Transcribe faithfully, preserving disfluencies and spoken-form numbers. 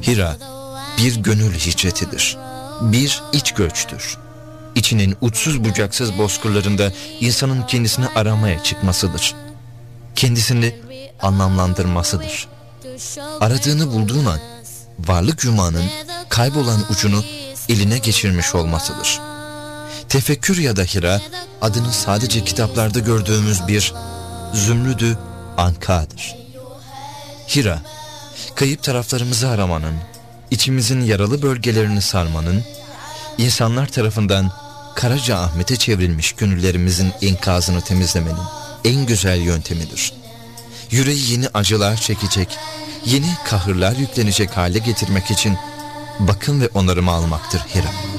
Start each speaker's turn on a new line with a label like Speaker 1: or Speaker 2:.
Speaker 1: Hira bir gönül hicretidir. Bir iç göçtür. İçinin uçsuz bucaksız bozkırlarında insanın kendisini aramaya çıkmasıdır. Kendisini anlamlandırmasıdır. Aradığını bulduğun an varlık yumağının kaybolan ucunu eline geçirmiş olmasıdır. Tefekkür ya da Hira adını sadece kitaplarda gördüğümüz bir zümrüdü ankadır. Hira, kayıp taraflarımızı aramanın, içimizin yaralı bölgelerini sarmanın, insanlar tarafından Karaca Ahmet'e çevrilmiş gönüllerimizin enkazını temizlemenin en güzel yöntemidir. Yüreği yeni acılar çekecek, yeni kahırlar yüklenecek hale getirmek için bakım ve onarımı almaktır Hira.